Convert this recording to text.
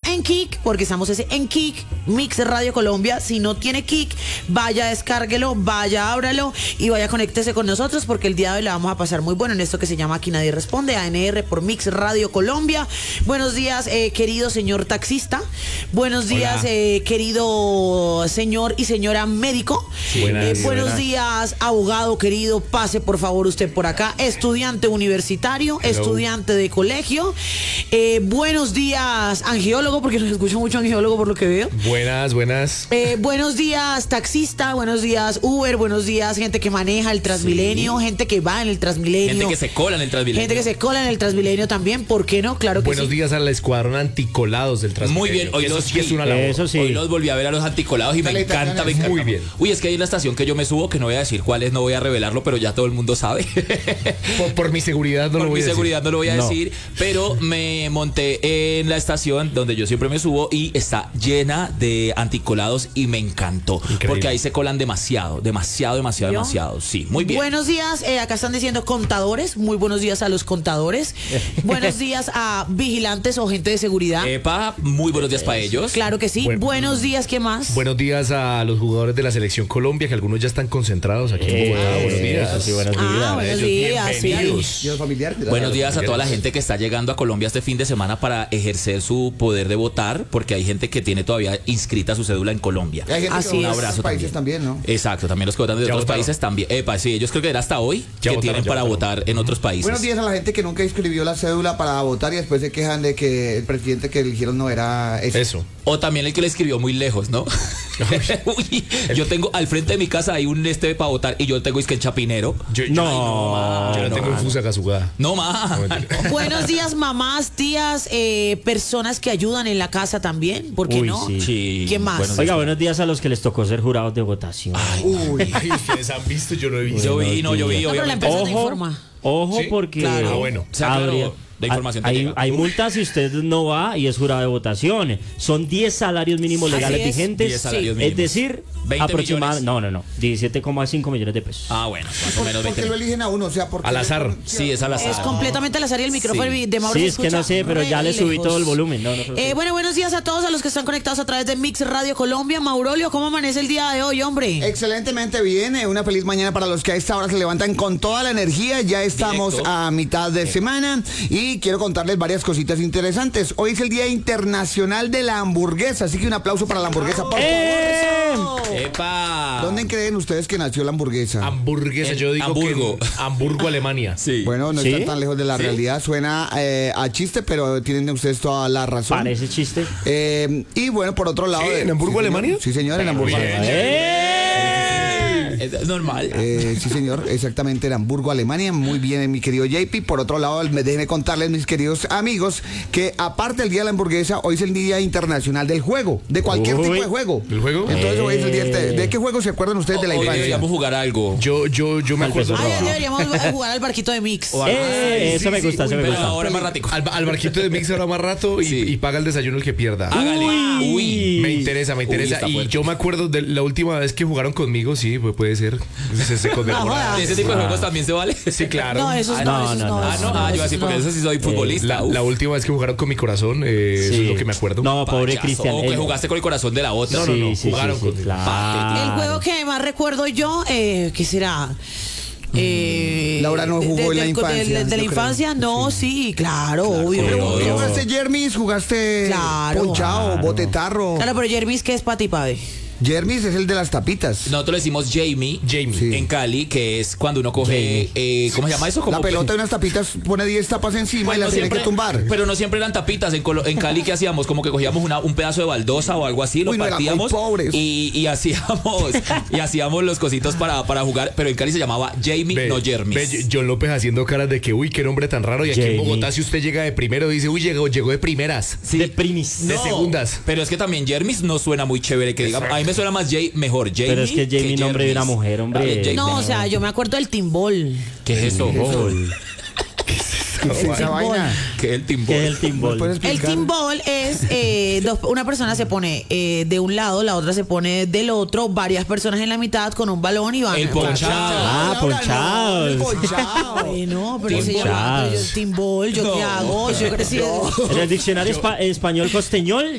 en Kik, porque estamos en Kik, Mix Radio Colombia. Si no tiene Kik, vaya, descárguelo, vaya, ábralo y vaya, conéctese con nosotros, porque el día de hoy la vamos a pasar muy bueno en esto que se llama Aquí Nadie Responde, ANR por Mix Radio Colombia. Buenos días, querido señor taxista. Buenos días, querido señor y señora médico. Buenos días, abogado querido. Pase por favor usted por acá. Estudiante universitario, estudiante de colegio. Buenos días, angiólogo, porque nos escucha mucho angiólogo por lo que veo. Buenas. Buenos días, taxista. Buenos días, Uber. Buenos días, gente que maneja el Transmilenio, gente que va en el Transmilenio. Gente que se cola en el Transmilenio. Gente que se cola en el Transmilenio también, ¿por qué no? Claro que Buenos sí. días al escuadrón anticolados del Transmilenio. Muy bien, hoy eso los sí es una labor. Eso sí. Hoy los volví a ver a los anticolados y me encanta. Muy bien. Uy, es que hay una estación que yo me subo, que no voy a decir cuál es, no voy a revelarlo, pero ya todo el mundo sabe. Por mi seguridad no lo voy a decir. Por mi seguridad no lo voy a decir, pero me monté en la estación donde yo siempre me subo y está llena de anticolados y me encantó. Increíble. Porque ahí se colan demasiado. Sí, muy bien. Buenos días, acá están diciendo contadores. Muy buenos días a los contadores. Buenos días a vigilantes o gente de seguridad. Epa, muy buenos días para ellos. Claro que sí. Buenos días, ¿qué más? Buenos días a los jugadores de la Selección Colombia, que algunos ya están concentrados aquí en Bogotá. Buenos días. Sí, buenos días. Buenos días, sí. Bienvenidos. ¿Y los familiares? Buenos días a toda la gente que está llegando a Colombia este fin de semana para ejercer su poder de votar, porque hay gente que tiene todavía inscrita su cédula en Colombia. Y hay gente Así que es. vota Un en abrazo otros países también, ¿no? Exacto, también los que votan de Ya otros votaron. países también. Epa, sí, ellos creo que era hasta hoy Ya que votaron, tienen ya para votaron. votar en otros países. Buenos días a la gente que nunca inscribió la cédula para votar y después se quejan de que el presidente que eligieron no era ese. Eso. O también el que le escribió muy lejos, ¿no? Uy, yo tengo al frente de mi casa hay un para votar y yo tengo es que en Chapinero. Yo la tengo en Fusagasugá. No más. Buenos días, mamás, tías, personas que ayudan en la casa también, ¿por qué Uy, no? sí. Sí. ¿Quién más? Buenos Oiga, buenos días a los que les tocó ser jurados de votación. Uy, Ay, ustedes han visto, yo no he visto. Yo vi, No, pero la obviamente. empresa te informa. Ojo, ¿Sí? porque Claro. Ah, bueno. O sea, claro, habría- la información te hay, llega. hay multas si usted no va y es jurado de votación. Son 10 salarios mínimos Así legales es. vigentes. 10 salarios Es mínimos. decir, 20 aproximadamente. millones. No. 17,5 millones de pesos. Ah, bueno, más o menos ¿por qué 20. lo eligen a uno? O sea, porque Al azar. Sí, es al azar. Es completamente al azar y el micrófono Sí. de Mauro Sí, se es que no escucha sé, pero ya re le subí lejos. todo el volumen. No, Bueno, buenos días a todos a los que están conectados a través de Mix Radio Colombia. Maurolio, ¿cómo amanece el día de hoy, hombre? Excelentemente bien, una feliz mañana para los que a esta hora se levantan con toda la energía. Ya estamos Directo. a mitad de semana y quiero contarles varias cositas interesantes. Hoy es el Día Internacional de la Hamburguesa, así que un aplauso para la hamburguesa, por favor. ¡Epa! ¿Dónde creen ustedes que nació la hamburguesa? Hamburguesa, En yo digo Hamburgo. que en Hamburgo, Alemania. Sí. Bueno, no ¿Sí? está tan lejos de la realidad. Suena a chiste, pero tienen ustedes toda la razón. Parece chiste. Y bueno, por otro lado... ¿Sí? ¿En Hamburgo, señor. Alemania? Sí, señor, en Hamburgo, bien. Alemania. Es normal. Sí, señor, exactamente en Hamburgo, Alemania. Muy bien, mi querido JP. Por otro lado, déjenme contarles, mis queridos amigos, que aparte del Día de la Hamburguesa, hoy es el Día Internacional del Juego, de cualquier Uy. tipo de juego. ¿El juego? Entonces, hoy es el día ¿de qué juego se acuerdan ustedes de la Hoy infancia? deberíamos jugar algo. Yo me acuerdo. Empezó. Ay, deberíamos jugar al barquito de Mix. Eso me gusta, eso me Pero gusta. ahora más ratico. Al barquito de Mix ahora más rato Sí. y paga el desayuno el que pierda. Hágale. Uy. Me interesa. está Y fuerte. yo me acuerdo de la última vez que jugaron conmigo, sí, pues puede ser. Se conmemora. ¿De ese tipo de juegos también se vale? Sí, claro. No, esos no, esos no. Ah, no, yo así porque eso sí soy futbolista. La última vez que jugaron con mi corazón, eso es lo que me acuerdo. No, pobre Payaso. Cristian. O que jugaste con el corazón de la otra. No, jugaron con- claro. El juego que más recuerdo yo, ¿qué será? Laura no jugó en la infancia, De la yo creo. infancia, no, sí, claro, obvio. Pero, Obvio. ¿jugaste Jermis? ¿Jugaste Claro. ponchado, botetarro? Claro, pero Jermis, ¿qué es patipabe? Jermis es el de las tapitas. Nosotros le decimos Jamie Sí. en Cali, que es cuando uno coge, ¿cómo se llama eso? Como La pelota de unas tapitas pone 10 tapas encima y las tiene que tumbar. Pero no siempre eran tapitas. En Cali, ¿qué hacíamos? Como que cogíamos un pedazo de baldosa o algo así, lo Uy, no, eran muy partíamos pobres. y hacíamos los cositos para jugar. Pero en Cali se llamaba Jamie, no Jermis. Ve, John López haciendo caras de que, uy, qué nombre tan raro. Y aquí Jamie. en Bogotá, si usted llega de primero, dice, uy, llegó de primeras. Sí. De primis. de segundas. Pero es que también Jermis no suena muy chévere. Que digamos, a mí me suena más mejor Jamie. Pero es que Jamie nombre de una Jermis. mujer, hombre. Jamie. No, o sea, yo me acuerdo del timbol. ¿Qué es eso? ¿Qué es esa vaina? ¿Qué es el timbol? ¿Qué es el ¿Nos timbol? puedes El explicar? timbol es una persona se pone de un lado, la otra se pone del otro, varias personas en la mitad con un balón y van. El ponchado. Ah, ponchados. El ponchado. Ay, no, pero se Timbol. llama pero yo, timbol, ¿yo qué hago? Yo crecí. En el diccionario español costeñol,